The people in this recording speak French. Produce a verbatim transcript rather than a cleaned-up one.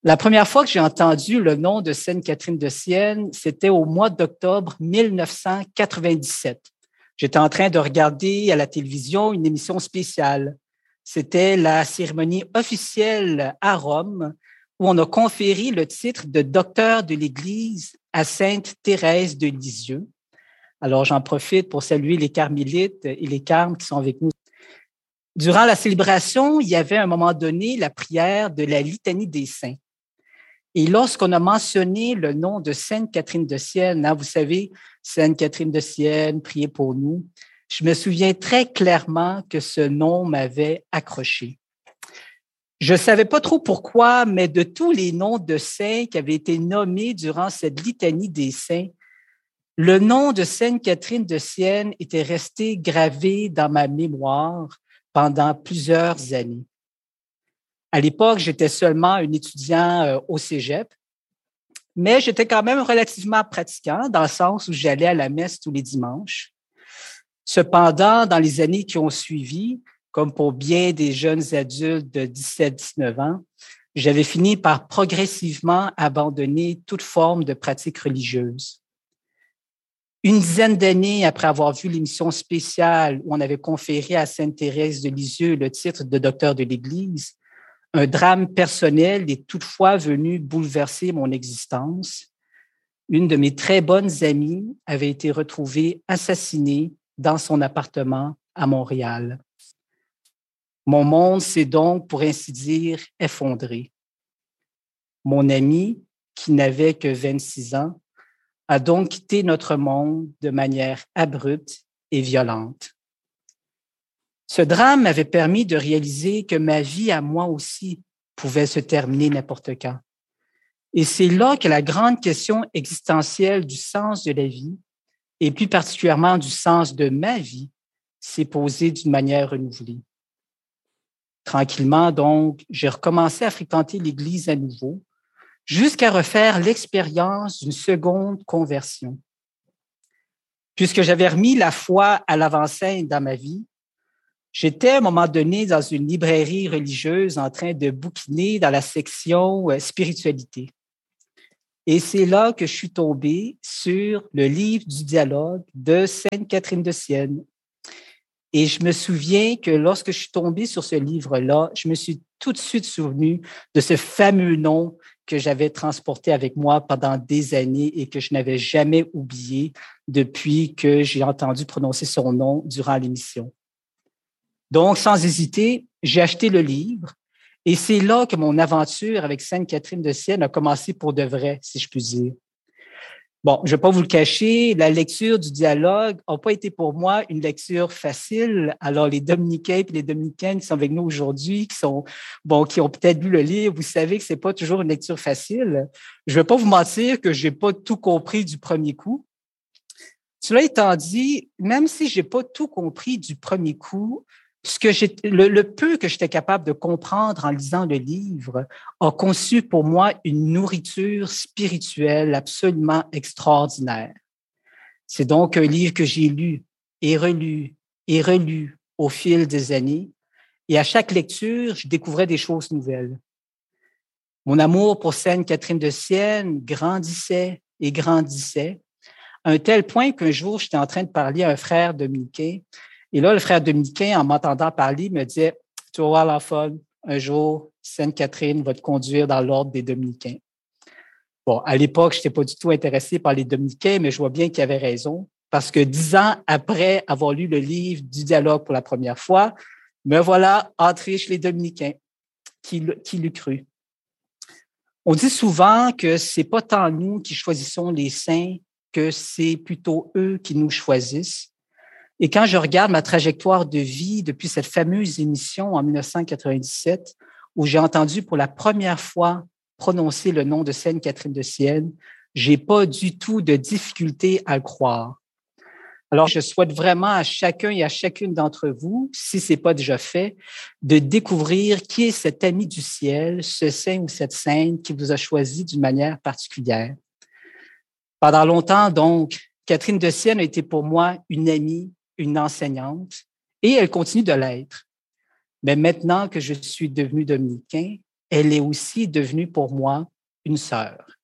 La première fois que j'ai entendu le nom de Sainte Catherine de Sienne, c'était au mois d'octobre mille neuf cent quatre-vingt-dix-sept. J'étais en train de regarder à la télévision une émission spéciale. C'était la cérémonie officielle à Rome où on a conféré le titre de docteur de l'Église à Sainte Thérèse de Lisieux. Alors, j'en profite pour saluer les carmélites et les carmes qui sont avec nous. Durant la célébration, il y avait à un moment donné la prière de la litanie des saints. Et lorsqu'on a mentionné le nom de Sainte Catherine de Sienne, hein, vous savez, Sainte Catherine de Sienne, priez pour nous, je me souviens très clairement que ce nom m'avait accroché. Je ne savais pas trop pourquoi, mais de tous les noms de saints qui avaient été nommés durant cette litanie des saints, le nom de Sainte Catherine de Sienne était resté gravé dans ma mémoire pendant plusieurs années. À l'époque, j'étais seulement un étudiant au cégep, mais j'étais quand même relativement pratiquant dans le sens où j'allais à la messe tous les dimanches. Cependant, dans les années qui ont suivi, comme pour bien des jeunes adultes de dix-sept à dix-neuf ans, j'avais fini par progressivement abandonner toute forme de pratique religieuse. Une dizaine d'années après avoir vu l'émission spéciale où on avait conféré à Sainte Thérèse de Lisieux le titre de docteur de l'Église, un drame personnel est toutefois venu bouleverser mon existence. Une de mes très bonnes amies avait été retrouvée assassinée dans son appartement à Montréal. Mon monde s'est donc, pour ainsi dire, effondré. Mon amie, qui n'avait que vingt-six ans, a donc quitté notre monde de manière abrupte et violente. Ce drame m'avait permis de réaliser que ma vie à moi aussi pouvait se terminer n'importe quand. Et c'est là que la grande question existentielle du sens de la vie, et plus particulièrement du sens de ma vie, s'est posée d'une manière renouvelée. Tranquillement, donc, j'ai recommencé à fréquenter l'Église à nouveau, jusqu'à refaire l'expérience d'une seconde conversion. Puisque j'avais remis la foi à l'avant-scène dans ma vie, j'étais à un moment donné dans une librairie religieuse en train de bouquiner dans la section euh, spiritualité. Et c'est là que je suis tombé sur le livre du dialogue de Sainte Catherine de Sienne. Et je me souviens que lorsque je suis tombé sur ce livre-là, je me suis tout de suite souvenu de ce fameux nom que j'avais transporté avec moi pendant des années et que je n'avais jamais oublié depuis que j'ai entendu prononcer son nom durant l'émission. Donc, sans hésiter, j'ai acheté le livre et c'est là que mon aventure avec Sainte Catherine de Sienne a commencé pour de vrai, si je puis dire. Bon, je ne vais pas vous le cacher, la lecture du dialogue n'a pas été pour moi une lecture facile. Alors, les Dominicains et les Dominicaines qui sont avec nous aujourd'hui, qui sont bon, qui ont peut-être lu le livre, vous savez que ce n'est pas toujours une lecture facile. Je ne vais pas vous mentir que je n'ai pas tout compris du premier coup. Cela étant dit, même si je n'ai pas tout compris du premier coup, ce que j'ai, le, le peu que j'étais capable de comprendre en lisant le livre a conçu pour moi une nourriture spirituelle absolument extraordinaire. C'est donc un livre que j'ai lu et relu et relu au fil des années. Et à chaque lecture, je découvrais des choses nouvelles. Mon amour pour Sainte Catherine de Sienne grandissait et grandissait, à un tel point qu'un jour, j'étais en train de parler à un frère dominicain. Et là, le frère dominicain, en m'entendant parler, me disait « Tu vas voir la folle, un jour, Sainte Catherine va te conduire dans l'ordre des dominicains. » Bon, à l'époque, je n'étais pas du tout intéressé par les dominicains, mais je vois bien qu'il avait raison, parce que dix ans après avoir lu le livre du dialogue pour la première fois, me voilà entré chez les dominicains. Qui, qui l'eût cru? On dit souvent que ce n'est pas tant nous qui choisissons les saints, que c'est plutôt eux qui nous choisissent. Et quand je regarde ma trajectoire de vie depuis cette fameuse émission en mille neuf cent quatre-vingt-dix-sept, où j'ai entendu pour la première fois prononcer le nom de Sainte Catherine de Sienne, j'ai pas du tout de difficulté à le croire. Alors, je souhaite vraiment à chacun et à chacune d'entre vous, si ce n'est pas déjà fait, de découvrir qui est cet ami du ciel, ce saint ou cette sainte qui vous a choisi d'une manière particulière. Pendant longtemps, donc, Catherine de Sienne a été pour moi une amie, une enseignante, et elle continue de l'être. Mais maintenant que je suis devenu dominicain, elle est aussi devenue pour moi une sœur.